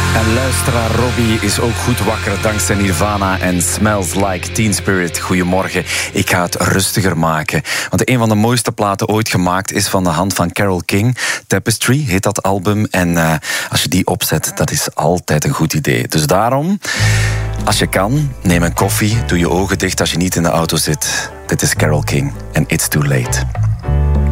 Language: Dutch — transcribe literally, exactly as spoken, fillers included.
En luisteraar Robbie is ook goed wakker dankzij Nirvana en Smells Like Teen Spirit. Goedemorgen, ik ga het rustiger maken. Want een van de mooiste platen ooit gemaakt is van de hand van Carole King. Tapestry heet dat album. En uh, als je die opzet, dat is altijd een goed idee. Dus daarom, als je kan, neem een koffie, doe je ogen dicht als je niet in de auto zit. Dit is Carole King en It's Too Late.